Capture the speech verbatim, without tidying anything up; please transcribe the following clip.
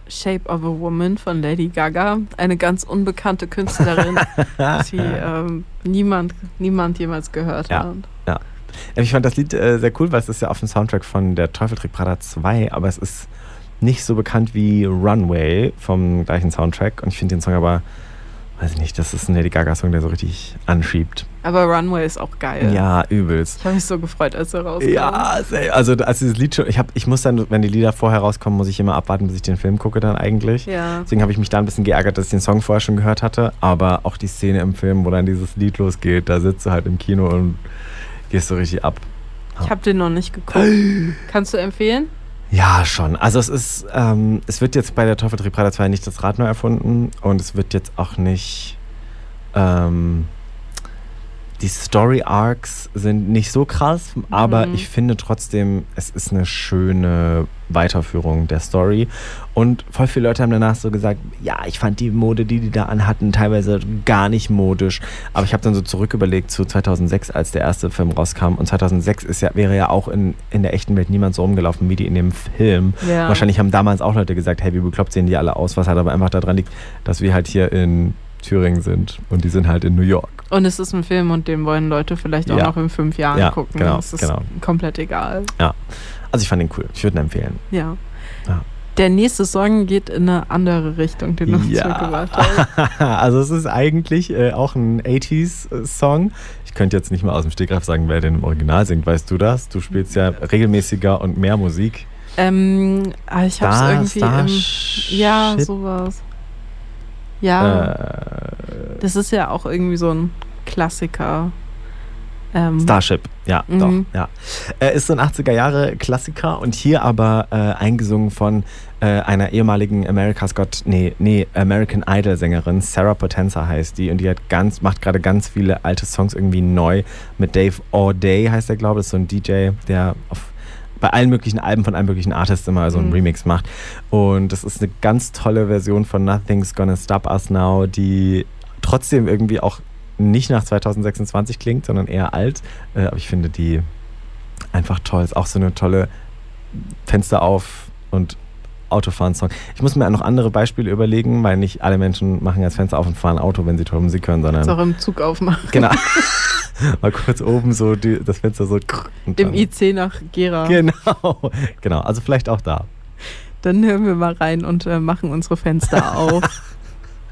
Shape of a Woman von Lady Gaga. Eine ganz unbekannte Künstlerin, die ähm, niemand, niemand jemals gehört ja. hat. Ja. Ich fand das Lied äh, sehr cool, weil es ist ja auf dem Soundtrack von Der Teufel trägt Prada zwei, aber es ist nicht so bekannt wie Runway vom gleichen Soundtrack. Und ich finde den Song aber, weiß ich nicht, das ist ein Lady Gaga-Song, der so richtig anschiebt. Aber Runway ist auch geil. Ja, übelst. Ich habe mich so gefreut, als er rauskam. Ja, also als dieses Lied schon, ich, hab, ich muss dann, wenn die Lieder vorher rauskommen, muss ich immer abwarten, bis ich den Film gucke dann eigentlich. Ja. Deswegen habe ich mich da ein bisschen geärgert, dass ich den Song vorher schon gehört hatte. Aber auch die Szene im Film, wo dann dieses Lied losgeht, da sitzt du halt im Kino und gehst so richtig ab. Ich habe den noch nicht geguckt. Kannst du empfehlen? Ja, schon. Also es ist, ähm, es wird jetzt bei Der Teufel trägt Prada zwei nicht das Rad neu erfunden und es wird jetzt auch nicht, ähm, die Story-Arcs sind nicht so krass, aber mhm. ich finde trotzdem, es ist eine schöne Weiterführung der Story. Und voll viele Leute haben danach so gesagt, ja, ich fand die Mode, die die da anhatten, teilweise gar nicht modisch. Aber ich habe dann so zurücküberlegt zu zweitausendsechs, als der erste Film rauskam. Und zweitausendsechs ist ja, wäre ja auch in, in der echten Welt niemand so rumgelaufen wie die in dem Film. Ja. Wahrscheinlich haben damals auch Leute gesagt, hey, wie bekloppt sehen die alle aus, was halt aber einfach daran liegt, dass wir halt hier in Thüringen sind und die sind halt in New York. Und es ist ein Film und den wollen Leute vielleicht auch ja. noch in fünf Jahren ja, gucken. Genau, das ist genau. komplett egal. Ja, also ich fand ihn cool. Ich würde ihn empfehlen. Ja. ja. Der nächste Song geht in eine andere Richtung, den du ja. zurückgebracht hast. Also es ist eigentlich äh, auch ein achtziger-Song. Ich könnte jetzt nicht mal aus dem Stegreif sagen, wer den im Original singt. Weißt du das? Du spielst ja regelmäßiger und mehr Musik. Ähm, ich hab's Star, irgendwie Star im... Ja, Ship. sowas. Ja, äh, das ist ja auch irgendwie so ein Klassiker. Ähm, Starship, ja, mhm. doch, ja. Er ist so ein achtziger-Jahre-Klassiker und hier aber äh, eingesungen von äh, einer ehemaligen America's Got, nee, nee, American Idol-Sängerin, Sarah Potenza heißt die und die hat ganz, macht gerade ganz viele alte Songs irgendwie neu mit Dave O'Day, heißt er, glaube ich, ist so ein D J, der auf bei allen möglichen Alben von allen möglichen Artists immer so einen mhm. Remix macht. Und das ist eine ganz tolle Version von Nothing's Gonna Stop Us Now, die trotzdem irgendwie auch nicht nach zweitausendsechsundzwanzig klingt, sondern eher alt. Äh, aber ich finde die einfach toll. Ist auch so eine tolle Fenster auf und Autofahren-Song. Ich muss mir auch noch andere Beispiele überlegen, weil nicht alle Menschen machen das Fenster auf und fahren Auto, wenn sie tolle Musik hören, sondern... Das auch im Zug aufmachen. Genau. Mal kurz oben so die, das Fenster so... Im I C nach Gera. Genau. Genau, also vielleicht auch da. Dann hören wir mal rein und äh, machen unsere Fenster auf.